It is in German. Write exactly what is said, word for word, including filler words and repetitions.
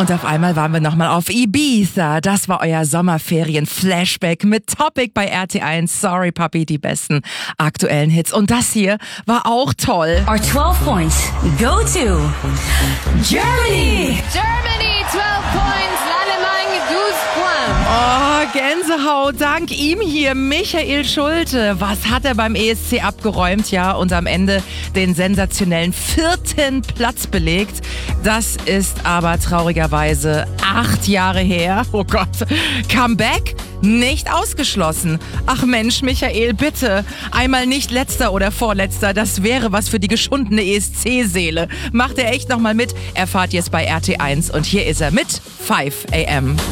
Und auf einmal waren wir nochmal auf Ibiza. Das war euer Sommerferien-Flashback mit Topic bei R T eins. Sorry, Papi, die besten aktuellen Hits. Und das hier war auch toll. Our twelve points go to Germany. Germany, twelve points. L'Allemagne, douze points. Oh, Gänsehaut. Dank ihm hier Michael Schulte. Was hat er beim E S C abgeräumt? Ja, und am Ende den sensationellen vierten Platz belegt. Das ist aber traurigerweise acht Jahre her. Oh Gott. Comeback? Nicht ausgeschlossen. Ach Mensch, Michael, bitte. Einmal nicht letzter oder vorletzter. Das wäre was für die geschundene E S C-Seele. Macht er echt nochmal mit? Erfahrt ihr es bei R T eins. Und hier ist er mit five a m